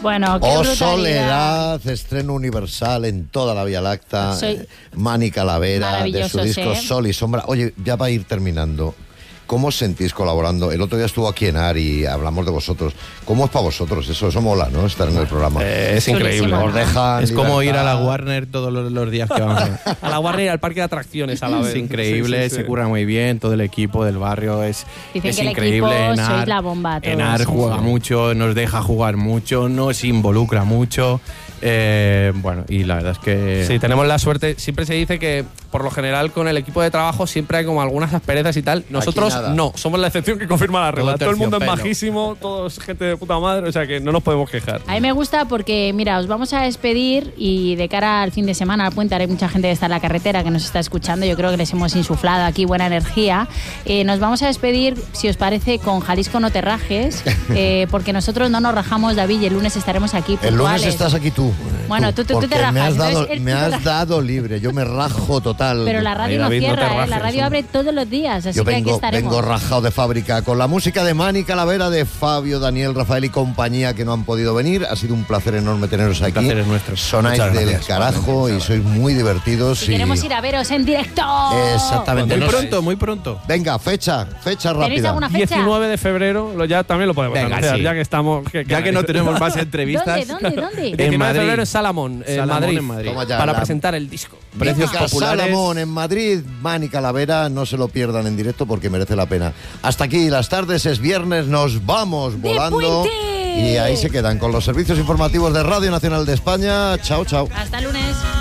Bueno, qué Oh brutalidad. Soledad, estreno universal en toda la Vía Láctea. Mani Calavera, de su disco Sol y Sombra. Oye, ya para ir terminando, ¿cómo os sentís colaborando? El otro día estuvo aquí en ARI, hablamos de vosotros. ¿Cómo es para vosotros? Eso mola, ¿no? Estar en el programa. Es increíble. Os dejan es como ir a la Warner todos los días que vamos. A la Warner y al parque de atracciones a la vez. Es increíble, se curra muy bien, todo el equipo del barrio es Dicen que increíble. el equipo sois la bomba. Todos. Enar juega mucho, nos deja jugar mucho, nos involucra mucho. Bueno, y la verdad es que... Sí, tenemos la suerte. Siempre se dice que, por lo general, con el equipo de trabajo siempre hay como algunas asperezas y tal. Nosotros no, somos la excepción que confirma la regla. Todo el mundo es majísimo, todos gente de puta madre, o sea que no nos podemos quejar. A mí me gusta porque, mira, os vamos a despedir y de cara al fin de semana, al puente, hay mucha gente que está en la carretera que nos está escuchando. Yo creo que les hemos insuflado aquí buena energía. Nos vamos a despedir, si os parece, con Jalisco No Te Rajes, porque nosotros no nos rajamos, David, y el lunes estaremos aquí puntuales. El lunes estás aquí tú. Bueno, tú te rajas. Me has dado libre, yo me rajo total. Pero la radio no cierra, la radio abre todos los días, así que aquí estaremos. Vengo rajado de fábrica con la música de Mani Calavera, de Fabio, Daniel, Rafael y compañía que no han podido venir. Ha sido un placer enorme teneros aquí. El placer es nuestro. Sonáis del carajo y sois muy divertidos. Y queremos ir a veros en directo. Exactamente. Muy pronto. Venga, fecha rápida. ¿Tenéis alguna fecha? 19 de febrero, ya también lo podemos anunciar, sí. Ya que estamos... Ya que no tenemos más entrevistas. ¿Dónde? En Madrid. De febrero es Salamón, en Madrid. Para presentar el disco. Precios populares. Salamón en Madrid, Mani Calavera, no se lo pierdan en directo porque merece la pena. Hasta aquí las tardes, es viernes, nos vamos volando. Y ahí se quedan con los servicios informativos de Radio Nacional de España. Chao, chao. Hasta el lunes.